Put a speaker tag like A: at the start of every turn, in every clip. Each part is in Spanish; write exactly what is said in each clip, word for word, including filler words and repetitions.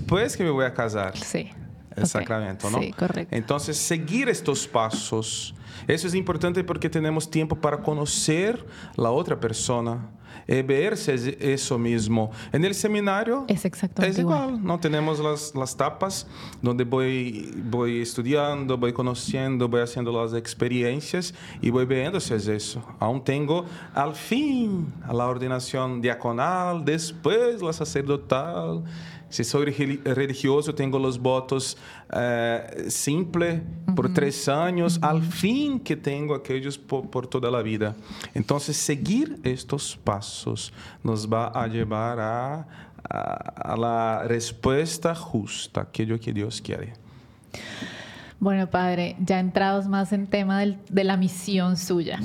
A: después que me voy a casar.
B: Sí.
A: El
B: okay.
A: sacramento, ¿no?
B: Sí, correcto.
A: Entonces, seguir estos pasos, eso es importante porque tenemos tiempo para conocer la otra persona, y verse eso mismo. En el seminario
B: es exactamente
A: es igual,
B: igual.
A: ¿no? Tenemos las, las tapas donde voy, voy estudiando, voy conociendo, voy haciendo las experiencias y voy viendo si es eso. Aún tengo, al fin, la ordenación diaconal, después la sacerdotal. Si soy religioso, tengo los votos uh, simples por uh-huh. tres años, uh-huh. al fin que tengo aquellos por, por toda la vida. Entonces, seguir estos pasos nos va a llevar a, a, a la respuesta justa, aquello que Dios quiere.
B: Bueno, padre, ya entrados más en tema del, de la misión suya.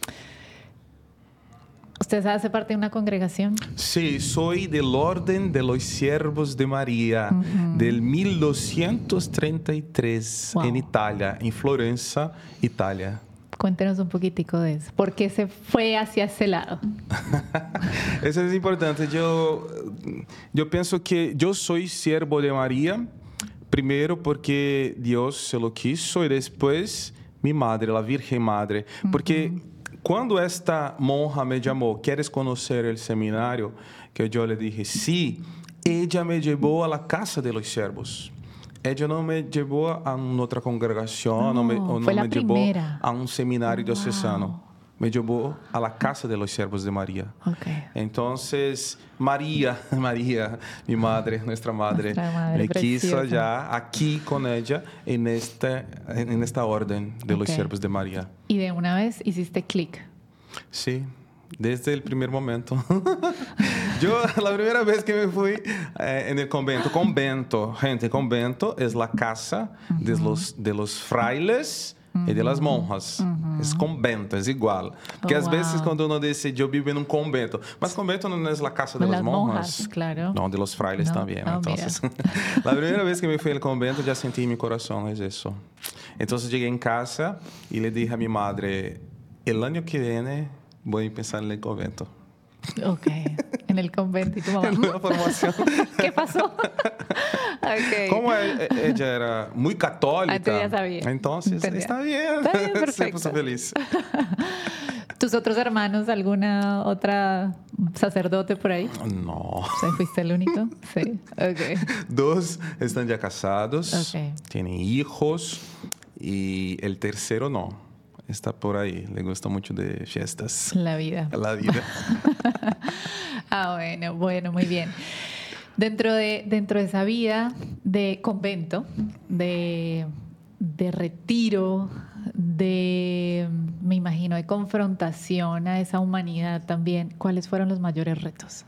B: ¿Usted hace parte de una congregación?
A: Sí, soy del Orden de los Siervos de María, uh-huh. del mil doscientos treinta y tres, wow. en Italia, en Florencia, Italia.
B: Cuéntenos un poquitico de eso. ¿Por qué se fue hacia ese lado?
A: Eso es importante. Yo, yo pienso que yo soy siervo de María, primero porque Dios se lo quiso y después mi madre, la Virgen Madre. Porque... Uh-huh. Cuando esta monja me llamó, ¿quieres conocer el seminario? Que yo le dije, sí. Ella me llevó a la casa de los siervos. Ella no me llevó a otra congregación, no, no me, o no me llevó a un seminario
B: wow.
A: diocesano. Me llevó a la casa de los siervos de María.
B: Okay.
A: Entonces, María, María, mi madre, nuestra madre,
B: nuestra madre
A: me
B: preciosa.
A: quiso ya aquí con ella en, este, en esta orden de okay. los siervos de María.
B: Y de una vez hiciste clic.
A: Sí, desde el primer momento. Yo, la primera vez que me fui eh, en el convento, convento, gente, convento es la casa uh-huh. de, los, de los frailes uh-huh. y de las monjas. Uh-huh. Es convento, es igual. Porque oh, às wow. vezes cuando uno dice, yo vivo en un convento, mas convento no es la casa de las,
B: las
A: monjas.
B: monjas. Claro.
A: No, de los frailes
B: no.
A: también.
B: Oh,
A: Entonces, la primera vez que me fui al convento ya sentí en mi corazón, es eso. Entonces llegué en casa y le dije a mi madre, el año que viene voy a pensar en el convento.
B: Ok, en el convento. ¿Y tu mamá?
A: En la formación.
B: ¿Qué pasó? Okay.
A: Como ella era muy católica,
B: entonces ya sabía.
A: Entonces,
B: Entendía.
A: está bien.
B: Está bien, perfecto.
A: Se puso feliz.
B: ¿Tus otros hermanos, alguna otra sacerdote por ahí?
A: No.
B: O sea, ¿fuiste el único? Sí, ok.
A: Dos están ya casados,
B: okay.
A: tienen hijos y el tercero no. Está por ahí, le gusta mucho de fiestas.
B: La vida.
A: La vida.
B: Ah, bueno, bueno, muy bien. Dentro de, dentro de esa vida de convento, de, de retiro, de, me imagino, de confrontación a esa humanidad también, ¿cuáles fueron los mayores retos?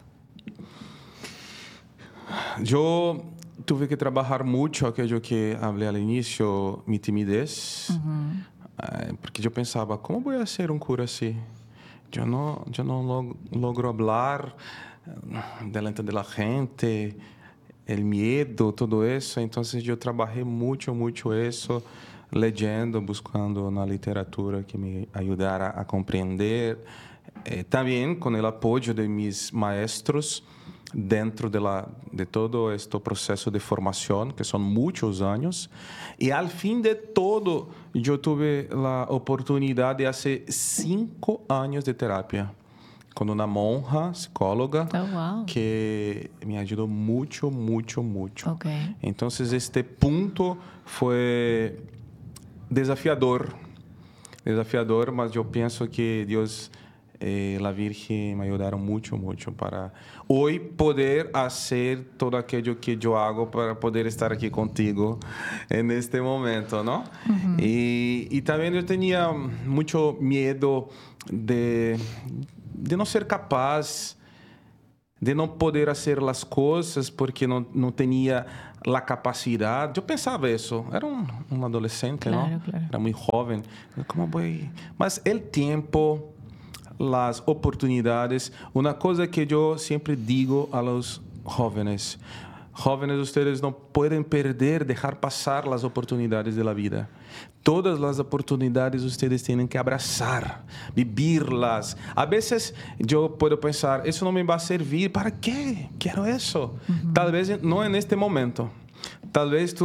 A: Yo tuve que trabajar mucho aquello que hablé al inicio, mi timidez. Uh-huh. Porque yo pensaba, ¿cómo voy a ser un cura así? Yo no, yo no log- logro hablar delante de la gente, el miedo, todo eso. Entonces yo trabajé mucho, mucho eso, leyendo, buscando una literatura que me ayudara a comprender. Eh, también con el apoyo de mis maestros dentro de, la, de todo este proceso de formación, que son muchos años. Y al fin de todo, yo tuve la oportunidad de hacer cinco años de terapia con una monja psicóloga
B: oh, wow.
A: que me ayudó mucho, mucho, mucho.
B: Okay.
A: Entonces, este punto fue desafiador, desafiador, mas yo pienso que Dios... Eh, la Virgen me ayudaron mucho, mucho para hoy poder hacer todo aquello que yo hago para poder estar aquí contigo en este momento, ¿no? Uh-huh. Y, y también yo tenía mucho miedo de, de no ser capaz, de no poder hacer las cosas porque no, no tenía la capacidad. Yo pensaba eso. Era un, un adolescente,
B: claro,
A: ¿no?
B: Claro.
A: Era muy joven. ¿Cómo voy? Mas el tiempo... las oportunidades. Una cosa que yo siempre digo a los jóvenes, Jóvenes, ustedes no pueden perder, dejar pasar las oportunidades de la vida. Todas las oportunidades ustedes tienen que abrazar, vivirlas. A veces yo puedo pensar, eso no me va a servir. ¿Para qué? Quiero eso. Uh-huh. Tal vez no en este momento. Tal vez tú